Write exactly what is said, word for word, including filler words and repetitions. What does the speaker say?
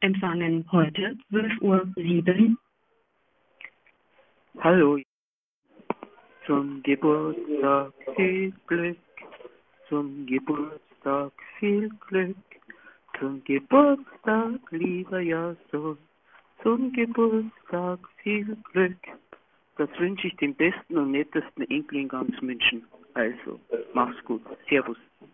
empfangen heute zwölf Uhr sieben. Hallo, zum Geburtstag viel Glück, zum Geburtstag viel Glück, zum Geburtstag, lieber Jason, zum Geburtstag viel Glück. Das wünsche ich dem besten und nettesten Enkel in ganz München. Also, mach's gut. Servus.